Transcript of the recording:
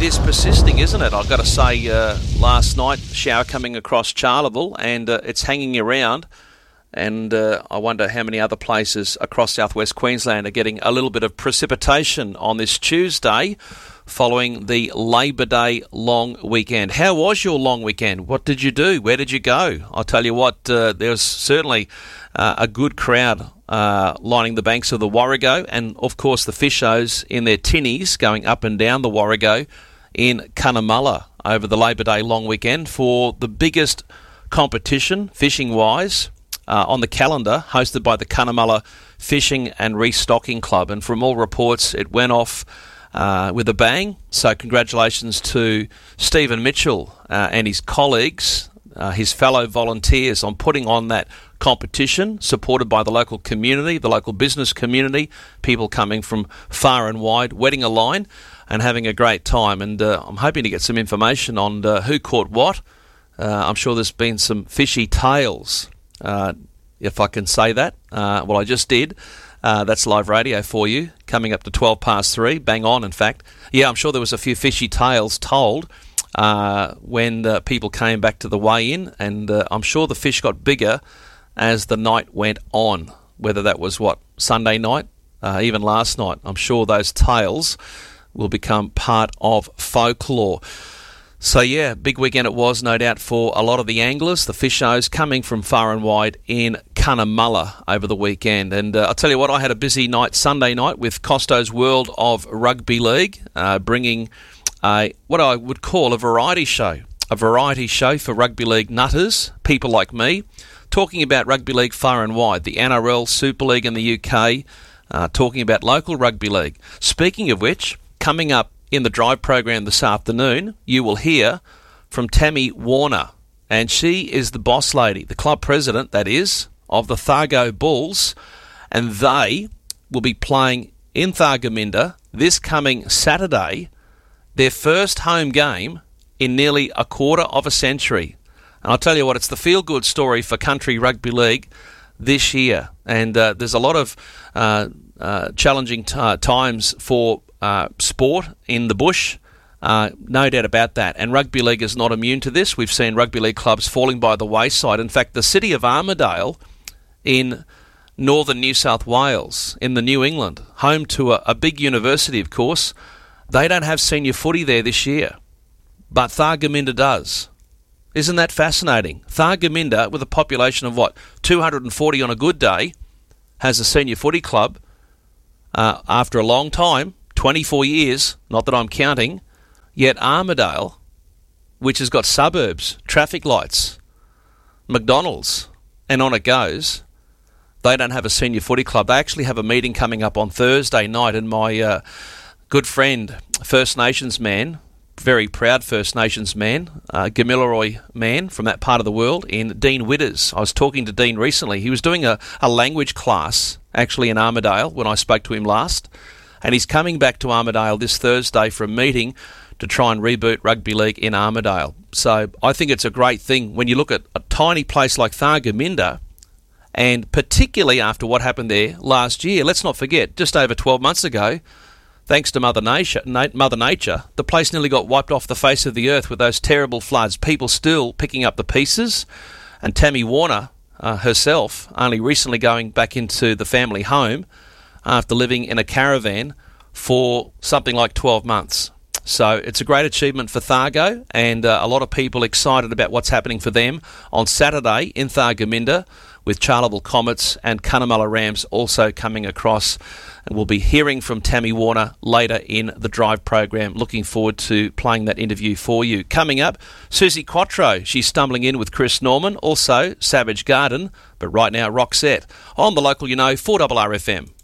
is persisting, isn't it? I've got to say, last night, shower coming across Charleville, and it's hanging around. And I wonder how many other places across southwest Queensland are getting a little bit of precipitation on this Tuesday following the Labor Day long weekend. How was your long weekend? What did you do? Where did you go? I'll tell you what, there was certainly a good crowd lining the banks of the Warrego, and of course the fishos in their tinnies going up and down the Warrego in Cunnamulla over the Labor Day long weekend for the biggest competition, fishing-wise, on the calendar, hosted by the Cunnamulla Fishing and Restocking Club. And from all reports, it went off with a bang. So congratulations to Stephen Mitchell and his colleagues, his fellow volunteers, on putting on that competition, supported by the local community, the local business community, people coming from far and wide, wetting a line and having a great time. And I'm hoping to get some information on who caught what. I'm sure there's been some fishy tales, if I can say that. Well, I just did. That's live radio for you, coming up to 3:12, bang on, in fact. Yeah, I'm sure there was a few fishy tales told when people came back to the weigh-in, and I'm sure the fish got bigger as the night went on, whether that was, Sunday night, even last night. I'm sure those tales will become part of folklore. So yeah, big weekend it was, no doubt, for a lot of the anglers, the fishos coming from far and wide in Cunnamulla over the weekend. And I'll tell you what, I had a busy night Sunday night with Costo's World of Rugby League, bringing what I would call a variety show for rugby league nutters, people like me, talking about rugby league far and wide, the NRL, Super League in the UK, talking about local rugby league. Speaking of which, coming up in the Drive program this afternoon, you will hear from Tammy Warner, and she is the boss lady, the club president, that is, of the Thargo Bulls, and they will be playing in Thargomindah this coming Saturday, their first home game in nearly a quarter of a century. And I'll tell you what, it's the feel-good story for country rugby league this year, and there's a lot of challenging times for sport in the bush, no doubt about that. And rugby league is not immune to this. We've seen rugby league clubs falling by the wayside. In fact, the city of Armidale in northern New South Wales, in the New England, home to a big university, of course, they don't have senior footy there this year. But Thargomindah does. Isn't that fascinating? Thargomindah, with a population of 240 on a good day, has a senior footy club after a long time, 24 years, not that I'm counting, yet Armidale, which has got suburbs, traffic lights, McDonald's, and on it goes, they don't have a senior footy club. They actually have a meeting coming up on Thursday night, and my good friend, First Nations man, very proud First Nations man, Gamilaroi man from that part of the world, in Dean Witters. I was talking to Dean recently. He was doing a language class, actually, in Armidale when I spoke to him last. And he's coming back to Armidale this Thursday for a meeting to try and reboot rugby league in Armidale. So I think it's a great thing when you look at a tiny place like Thargomindah, and particularly after what happened there last year. Let's not forget, just over 12 months ago, thanks to Mother Nature, the place nearly got wiped off the face of the earth with those terrible floods. People still picking up the pieces. And Tammy Warner herself only recently going back into the family home after living in a caravan for something like 12 months. So it's a great achievement for Thargo, and a lot of people excited about what's happening for them on Saturday in Thargomindah, with Charleville Comets and Cunnamulla Rams also coming across. And we'll be hearing from Tammy Warner later in the Drive program. Looking forward to playing that interview for you. Coming up, Susie Quattro. She's stumbling in with Chris Norman, also Savage Garden, but right now Roxette on the local, 4RRFM.